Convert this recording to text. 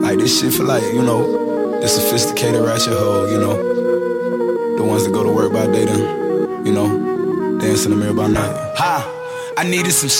Like this shit for like, you know, the sophisticated ratchet hoe, you know. The ones that go to work by day then, you know, dance in the mirror by night. Ha! I needed some shit.